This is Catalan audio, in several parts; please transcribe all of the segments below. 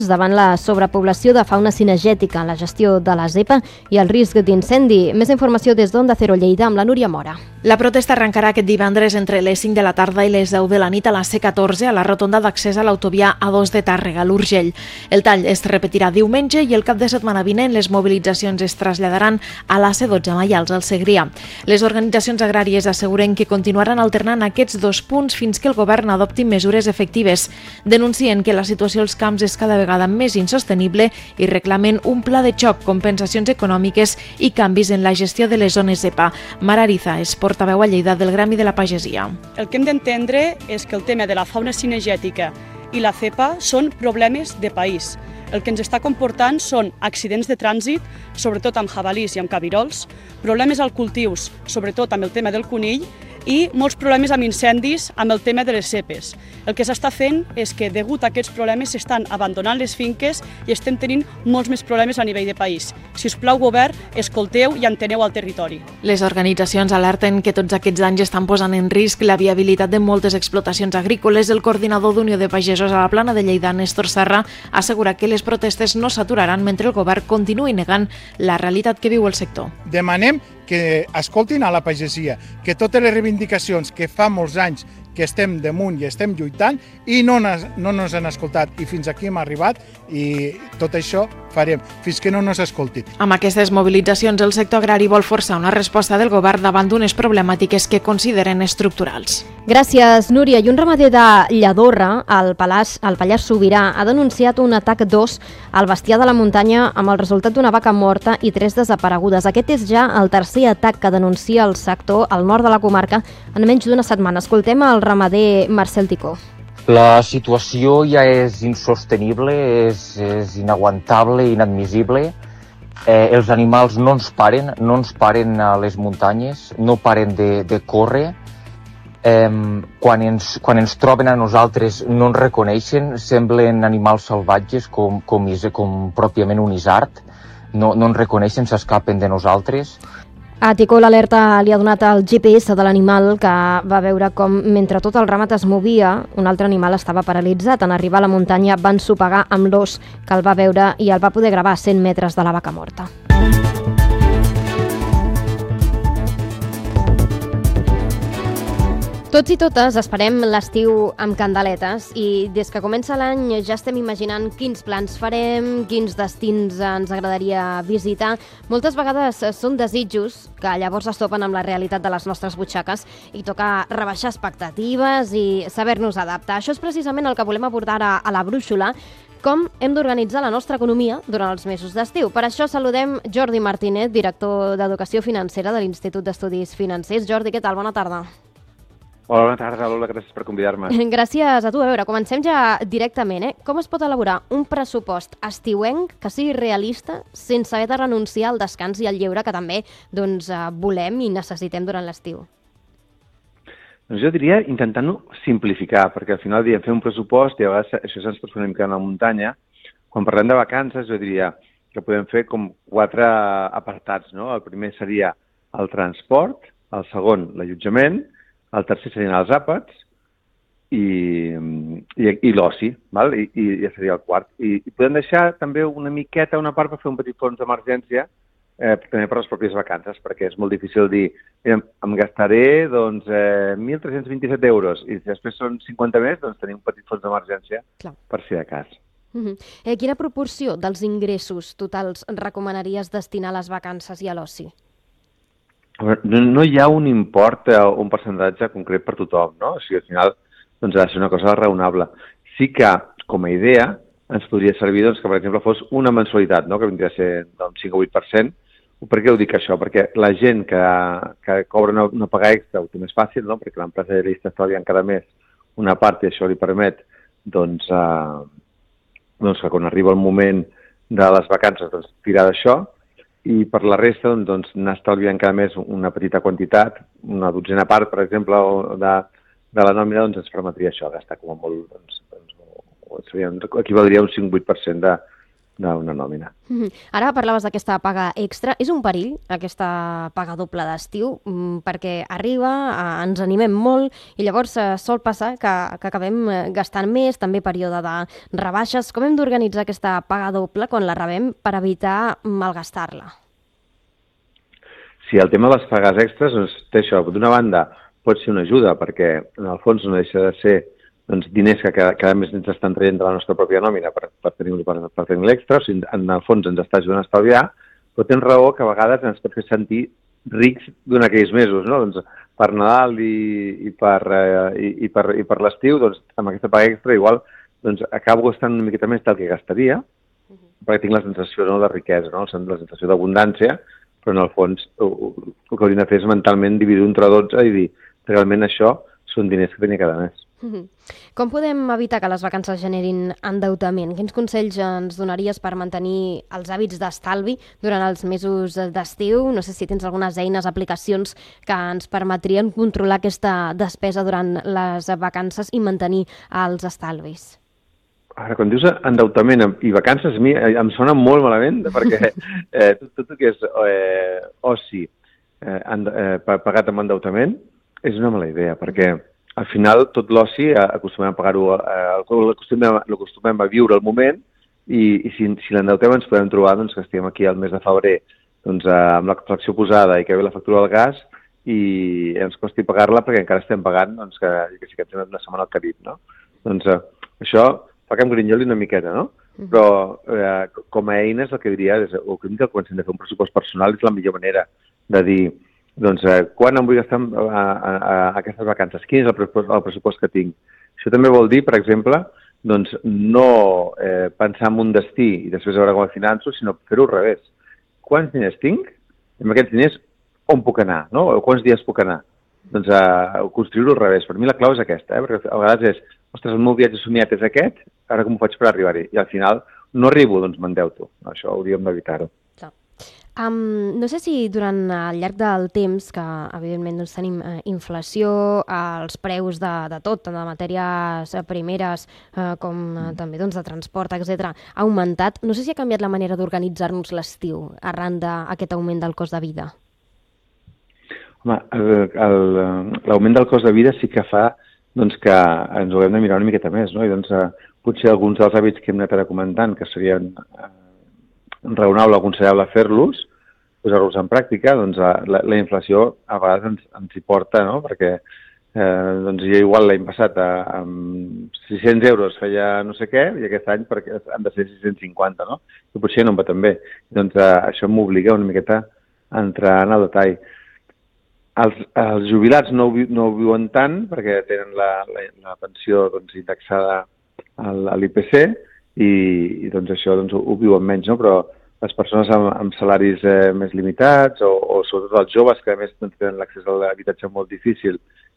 davant la sobrepoblació de fauna cinegètica, la gestió de la zepa i el risc d'incendi. Més informació des d'Onda Cero Lleida amb la Núria Mora. La protesta arrencarà aquest divendres entre les 5 de la tarda i les 10 de la nit a la C14 a la rotonda d'accés a l'autovia A2 de Tàrrega, l'Urgell. El tall es repetirà diumenge i el cap de setmana vinent les mobilitzacions es traslladaran a la C12 a Maials, al Segrià. Les organitzacions agràries asseguren que continuaran alternant aquests dos punts fins que el govern adopti mesures efectives. Denuncien que la situació als camps és cada vegada més insostenible i reclamen un pla de xoc, compensacions econòmiques i canvis en la gestió de les zones EPA. Mara Ariza és portaveu a Lleida del Gremi de la Pagesia. El que hem d'entendre és que el tema de la fauna cinegètica i la cepa són problemes de país. El que ens està comportant són accidents de trànsit, sobretot amb jabalís i amb cabirols, problemes als cultius, sobretot amb el tema del conill, i molts problemes amb incendis amb el tema de les cepes. El que s'està fent és que, degut a aquests problemes, s'estan abandonant les finques i estem tenint molts més problemes a nivell de país. Si us plau, govern, escolteu i enteneu el territori. Les organitzacions alerten que tots aquests anys estan posant en risc la viabilitat de moltes explotacions agrícoles. El coordinador d'Unió de Pagesos a la Plana de Lleida, Néstor Serra, assegura que les protestes no s'aturaran mentre el govern continuï negant la realitat que viu el sector. Demanem que escoltin a la pagesia, que totes les reivindicacions que fa molts anys que estem damunt i estem lluitant i no ens han escoltat i fins aquí hem arribat i tot això farem fins que no ens escoltin. Amb aquestes mobilitzacions el sector agrari vol forçar una resposta del govern davant d'unes problemàtiques que consideren estructurals. Gràcies, Núria. I un ramader de Lladorre, al Pallars Sobirà, ha denunciat un atac d'ós al bestiar de la muntanya amb el resultat d'una vaca morta i 3 desaparegudes. Aquest és ja el tercer atac que denuncia el sector al nord de la comarca en menys d'una setmana. Escoltem el ramader Marcel Ticó. La situació ja és insostenible, és inaguantable, inadmissible. Els animals no ens paren a les muntanyes, no paren de córrer. Quan ens troben a nosaltres no ens reconeixen, semblen animals salvatges com pròpiament un isard. No ens reconeixen, s'escapen de nosaltres. A Ticó l'alerta li ha donat el GPS de l'animal, que va veure com, mentre tot el ramat es movia, un altre animal estava paralitzat. En arribar a la muntanya van sopegar amb l'ós, que el va veure i el va poder gravar a 100 metres de la vaca morta. Tots i totes esperem l'estiu amb candeletes i des que comença l'any ja estem imaginant quins plans farem, quins destins ens agradaria visitar. Moltes vegades són desitjos que llavors es topen amb la realitat de les nostres butxaques i toca rebaixar expectatives i saber-nos adaptar. Això és precisament el que volem abordar a la brúixola, com hem d'organitzar la nostra economia durant els mesos d'estiu. Per això saludem Jordi Martínez, director d'Educació Financera de l'Institut d'Estudis Financers. Jordi, què tal? Bona tarda. Hola, bona tarda, Lola, gràcies per convidar-me. Gràcies a tu. A veure, comencem ja directament. Com es pot elaborar un pressupost estiuenc que sigui realista sense haver de renunciar al descans i al lleure que també volem i necessitem durant l'estiu? Doncs jo diria intentant-ho simplificar, perquè al final diem fer un pressupost i a vegades això se'ns pot fer una mica en la muntanya. Quan parlem de vacances, jo diria que podem fer com 4 apartats, no? El primer seria el transport, el segon l'allotjament, el tercer serien els àpats i l'oci, val? I ja seria el quart. I podem deixar també una miqueta, una part per fer un petit fons d'emergència també per les pròpies vacances, perquè és molt difícil dir em gastaré 1.327 euros i si després són 50 més, doncs tenim un petit fons d'emergència per si de cas. Quina proporció dels ingressos totals recomanaries destinar a les vacances i a l'oci? No hi ha un import o un percentatge concret per tothom, no? O sigui, al final doncs, ha de ser una cosa raonable. Sí que, com a idea, ens podria servir que, per exemple, fos una mensualitat, no? Que vindria a ser d'un 5 o 8%. Per què ho dic això? Perquè la gent que cobra una paga extra ho té més fàcil, no? Perquè l'empresa ja li està estalviant cada mes una part i això li permet que quan arriba el moment de les vacances tirar d'això. I per la resta anar estalviant cada mes una petita quantitat, una dotzena part, per exemple, de la nòmina, ens permetria això, gastar com a molt, equivaldria a un 5-8% d'una nòmina. Ara parlaves d'aquesta paga extra. És un perill, aquesta paga doble d'estiu, perquè arriba, ens animem molt i llavors sol passar que acabem gastant més, també període de rebaixes. Com hem d'organitzar aquesta paga doble quan la rebem per evitar malgastar-la? Sí, el tema de les pagues extres, doncs, té això. D'una banda, pot ser una ajuda, perquè en el fons no deixa de ser diners que cada mes ens estan traient de la nostra pròpia nòmina per tenir l'extra, o sigui, en el fons ens està ajudant a estalviar, però tens raó que a vegades ens pot fer sentir rics durant aquells mesos, no? Doncs per Nadal i per l'estiu, doncs amb aquesta paga extra igual doncs acabo gastant una miqueta més del que gastaria, perquè tinc la sensació de riquesa, no? La sensació d'abundància, però en el fons el que hauríem de fer és mentalment dividir entre 12 i dir realment això són diners que tenia cada mes. Com podem evitar que les vacances generin endeutament? Quins consells ens donaries per mantenir els hàbits d'estalvi durant els mesos d'estiu? No sé si tens algunes eines, aplicacions que ens permetrien controlar aquesta despesa durant les vacances i mantenir els estalvis. Ara, quan dius endeutament i vacances, a mi em sona molt malament, perquè tot el que és oci pagat amb endeutament és una mala idea, perquè al final tot l'oci acostumem a pagar-ho, l'acostumem a viure al moment i si l'endeutem ens podem trobar doncs, que estem aquí al mes de febrer doncs, amb la calefacció posada i que ve la factura del gas i ens costi pagar-la perquè encara estem pagant doncs, que sí que tenim una setmana al Carib, no? Doncs això fa que em grinyoli una miqueta, no? Però com a eines el que diria és que comencem a fer un pressupost personal és la millor manera de dir doncs quan em vull gastar aquestes vacances, quin és el pressupost que tinc. Això també vol dir, per exemple, doncs no pensar en un destí i després veure com el finanço, sinó fer-ho al revés. Quants diners tinc? I amb aquests diners on puc anar, no? O quants dies puc anar? Doncs construir-ho al revés. Per mi la clau és aquesta, perquè a vegades és ostres, el meu viatge somiat és aquest, ara com ho faig per arribar-hi? I al final no arribo, doncs m'endeuto. Això hauríem d'evitar-ho. No sé si durant el llarg del temps, que evidentment doncs, tenim inflació, els preus de tot, tant de matèries primeres com també doncs, de transport, etc., ha augmentat. No sé si ha canviat la manera d'organitzar-nos l'estiu arran d'aquest augment del cost de vida. Home, l'augment del cost de vida sí que fa doncs, que ens ho haguem de mirar una miqueta més, no? I doncs, potser alguns dels hàbits que hem anat ara comentant, que serien raonable o aconsellable fer-los, posar-los en pràctica, doncs la inflació a vegades ens hi porta, no? Perquè doncs jo igual l'any passat amb 600 euros feia no sé què i aquest any han de ser 650, no? I potser no em va tan bé. Doncs això m'obliga una miqueta a entrar en el detall. Els jubilats no ho viuen tant perquè tenen la pensió doncs, indexada a l'IPC i doncs això doncs, ho viuen menys, no? Però les persones amb salaris més limitats o sobretot els joves que a més doncs, tenen l'accés a l'habitatge molt difícil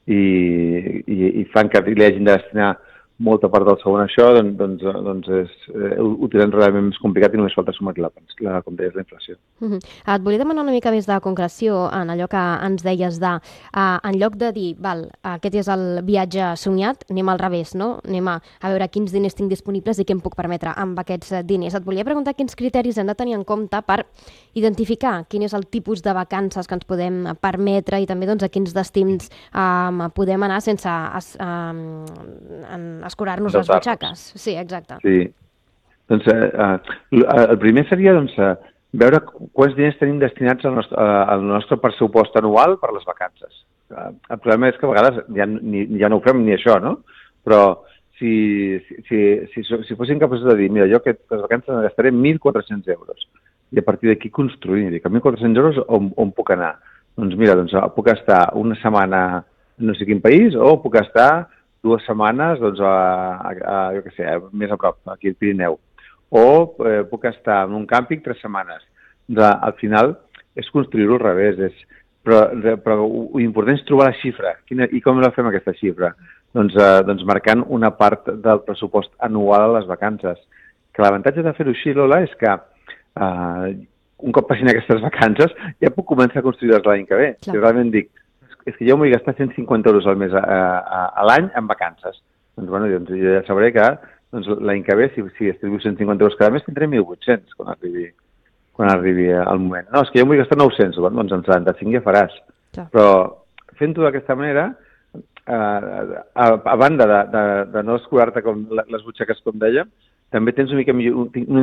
i fan que li hagin de destinar molta part del segon a això, doncs ho tenen realment més complicat i només falta sumar com deies, la inflació. Et volia demanar una mica més de concreció en allò que ens deies en lloc de dir, aquest és el viatge somiat, anem al revés, no? Anem a veure quins diners tinc disponibles i què em puc permetre amb aquests diners. Et volia preguntar quins criteris hem de tenir en compte per identificar quin és el tipus de vacances que ens podem permetre i també doncs, a quins destins podem anar sense escurar-nos les butxaques. Sí, exacte. Sí. Doncs el primer seria doncs, veure quants diners tenim destinats al nostre pressupost anual per les vacances. El problema és que a vegades ja no ho fem ni això, no? Però si fossin capaços de dir, mira, jo aquestes vacances me gastaré 1.400 euros i a partir d'aquí construir, dic, a 1.400 euros on puc anar? Doncs mira, puc estar una setmana en no sé quin país o puc estar 2 setmanes doncs, jo què sé, més a prop, aquí al Pirineu. O puc estar en un càmping 3 setmanes. Al final és construir-ho al revés. Però l'important és trobar la xifra. I com la fem aquesta xifra? Doncs marcant una part del pressupost anual a les vacances. Que l'avantatge de fer-ho així, Lola, és que un cop passin aquestes vacances ja puc començar a construir-les l'any que ve. Si realment dic, és que jo m'ho vull gastar 150 euros al mes a l'any en vacances. Doncs jo ja sabré que doncs l'any que ve, si estalvio 150 euros cada mes, tindré 1.800 quan arribi el moment. No, és que jo vull gastar 900, doncs en 75 ja faràs. Ja. Però fent-ho d'aquesta manera, a banda de no descuidar-te com les butxaques, com dèiem, també tens una